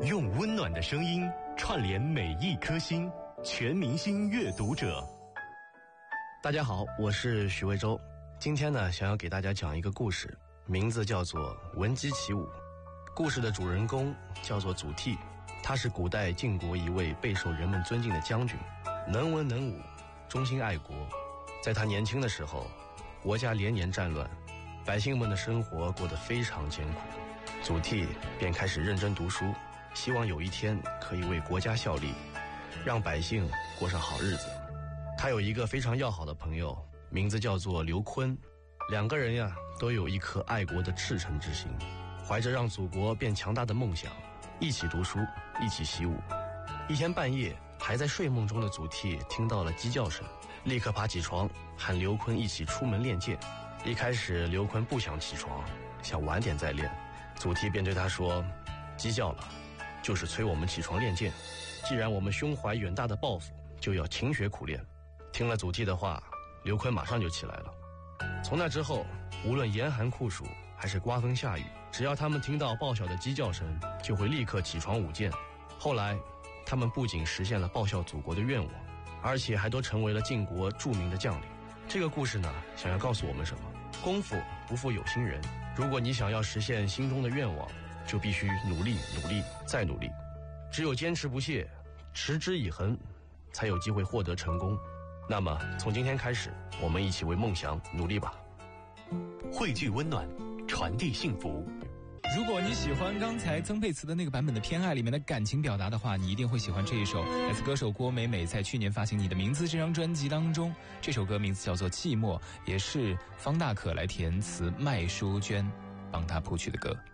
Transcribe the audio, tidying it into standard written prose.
用温暖的声音串联每一颗心，全明星阅读者。 大家好，我是许魏洲。今天呢，想要给大家讲一个故事，名字叫做《闻鸡起舞》。故事的主人公叫做祖逖，他是古代晋国一位备受人们尊敬的将军，能文能武，忠心爱国。在他年轻的时候，国家连年战乱，百姓们的生活过得非常艰苦。祖逖便开始认真读书，希望有一天可以为国家效力，让百姓过上好日子。他有一个非常要好的朋友，名字叫做刘琨。两个人呀，都有一颗爱国的赤诚之心，怀着让祖国变强大的梦想，一起读书，一起习武。一天半夜，还在睡梦中的祖逖听到了鸡叫声，立刻爬起床，喊刘琨一起出门练剑。一开始刘琨不想起床，想晚点再练。祖逖便对他说，鸡叫了，就是催我们起床练剑。既然我们胸怀远大的抱负，就要勤学苦练。听了祖逖的话，刘琨马上就起来了。从那之后，无论严寒酷暑还是刮风下雨，只要他们听到报晓的鸡叫声，就会立刻起床舞剑。后来他们不仅实现了报效祖国的愿望，而且还都成为了晋国著名的将领。这个故事呢，想要告诉我们什么？功夫不负有心人，如果你想要实现心中的愿望，就必须努力努力再努力。只有坚持不懈，持之以恒，才有机会获得成功。那么从今天开始，我们一起为梦想努力吧。 汇聚温暖，传递幸福。 如果你喜欢刚才曾沛慈的那个版本的《偏爱》里面的感情表达的话，你一定会喜欢这一首来自歌手郭美美在去年发行《你的名字》这张专辑当中，这首歌名字叫做《寂寞》，也是方大可来填词，麦淑娟帮他谱曲的歌。